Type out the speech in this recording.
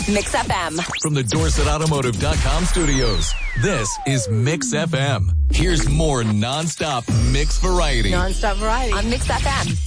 Mix FM. From the DorsetAutomotive.com studios, this is Mix FM. Here's more non-stop mix variety. On Mix FM.